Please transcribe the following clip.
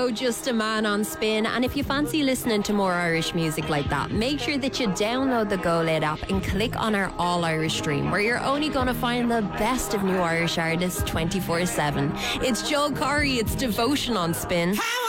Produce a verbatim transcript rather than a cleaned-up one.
Joe, Just a Man on Spin. And if you fancy listening to more Irish music like that, make sure that you download the Go Loud app and click on our All Irish stream, where you're only going to find the best of new Irish artists twenty-four seven. It's Joel Corry, it's Devotion on Spin.